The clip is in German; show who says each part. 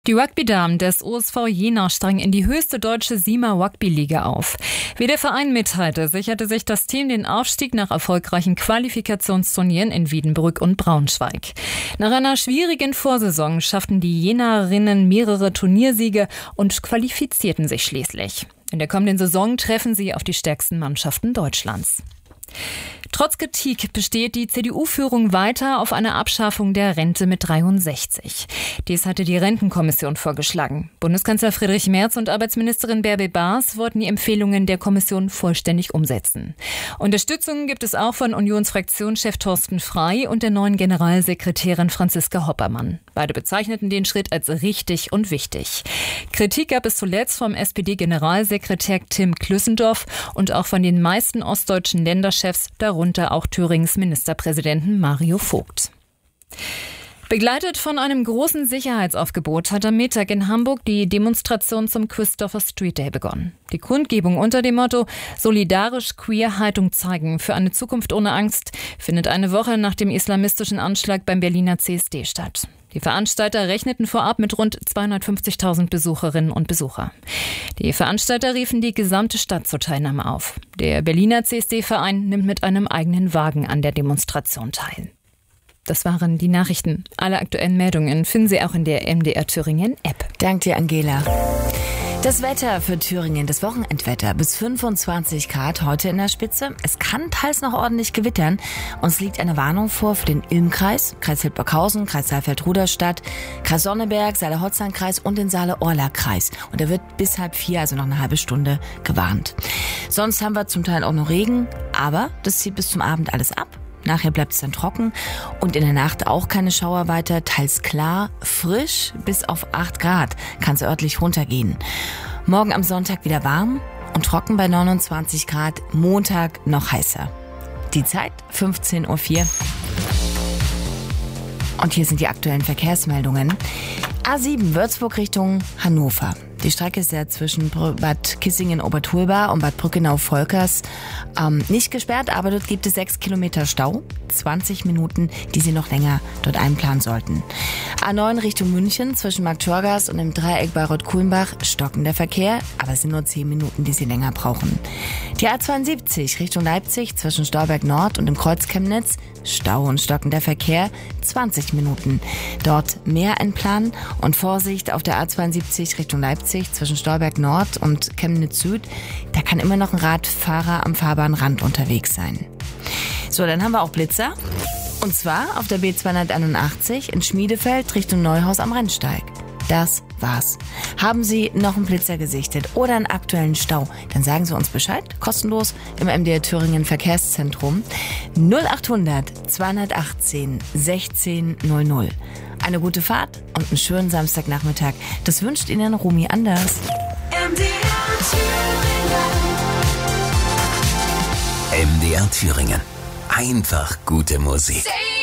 Speaker 1: Die Rugby-Damen des OSV Jena steigen in die höchste deutsche SIMA-Rugby-Liga auf. Wie der Verein mitteilte, sicherte sich das Team den Aufstieg nach erfolgreichen Qualifikationsturnieren in Wiedenbrück und Braunschweig. Nach einer schwierigen Vorsaison schafften die Jenerinnen mehrere Turniersiege und qualifizierten sich schließlich. In der kommenden Saison treffen sie auf die stärksten Mannschaften Deutschlands. Trotz Kritik besteht die CDU-Führung weiter auf einer Abschaffung der Rente mit 63. Dies hatte die Rentenkommission vorgeschlagen. Bundeskanzler Friedrich Merz und Arbeitsministerin Bärbel Baas wollten die Empfehlungen der Kommission vollständig umsetzen. Unterstützung gibt es auch von Unionsfraktionschef Thorsten Frey und der neuen Generalsekretärin Franziska Hoppermann. Beide bezeichneten den Schritt als richtig und wichtig. Kritik gab es zuletzt vom SPD-Generalsekretär Tim Klüssendorf und auch von den meisten ostdeutschen Länderchefs, darunter auch Thürings Ministerpräsidenten Mario Vogt. Begleitet von einem großen Sicherheitsaufgebot hat am Mittag in Hamburg die Demonstration zum Christopher Street Day begonnen. Die Kundgebung unter dem Motto „Solidarisch queer Haltung zeigen für eine Zukunft ohne Angst" findet eine Woche nach dem islamistischen Anschlag beim Berliner CSD statt. Die Veranstalter rechneten vorab mit rund 250.000 Besucherinnen und Besucher. Die Veranstalter riefen die gesamte Stadt zur Teilnahme auf. Der Berliner CSD-Verein nimmt mit einem eigenen Wagen an der Demonstration teil. Das waren die Nachrichten. Alle aktuellen Meldungen finden Sie auch in der MDR Thüringen App.
Speaker 2: Dank dir, Angela. Das Wetter für Thüringen, das Wochenendwetter, bis 25 Grad heute in der Spitze. Es kann teils noch ordentlich gewittern. Uns liegt eine Warnung vor für den Ilm-Kreis, Kreis Hildburghausen, Kreis Saalfeld-Ruderstadt, Kreis Sonneberg, Saale-Hotzheim-Kreis und den Saale-Orla-Kreis. Und da wird bis 3:30, also noch eine halbe Stunde, gewarnt. Sonst haben wir zum Teil auch noch Regen, aber das zieht bis zum Abend alles ab. Nachher bleibt es dann trocken und in der Nacht auch keine Schauer weiter, teils klar, frisch bis auf 8 Grad kann es örtlich runtergehen. Morgen am Sonntag wieder warm und trocken bei 29 Grad, Montag noch heißer. Die Zeit 15:04 Uhr. Und hier sind die aktuellen Verkehrsmeldungen. A7 Würzburg Richtung Hannover. Die Strecke ist ja zwischen Bad Kissingen-Obertulba und Bad Brückenau-Volkers nicht gesperrt, aber dort gibt es 6 Kilometer Stau, 20 Minuten, die Sie noch länger dort einplanen sollten. A9 Richtung München zwischen Marktschorgas und dem Dreieck Bayreuth-Kulmbach stockender Verkehr, aber es sind nur 10 Minuten, die Sie länger brauchen. Die A72 Richtung Leipzig zwischen Stolberg Nord und dem Kreuz Chemnitz, Stau und stockender Verkehr, 20 Minuten. Dort mehr einplanen und Vorsicht auf der A72 Richtung Leipzig zwischen Stolberg Nord und Chemnitz Süd. Da kann immer noch ein Radfahrer am Fahrbahnrand unterwegs sein. So, dann haben wir auch Blitzer. Und zwar auf der B281 in Schmiedefeld Richtung Neuhaus am Rennsteig. Das war's. Haben Sie noch einen Blitzer gesichtet oder einen aktuellen Stau? Dann sagen Sie uns Bescheid, kostenlos im MDR Thüringen Verkehrszentrum 0800 218 1600. Eine gute Fahrt und einen schönen Samstagnachmittag. Das wünscht Ihnen Romy Anders.
Speaker 3: MDR Thüringen. Einfach gute Musik.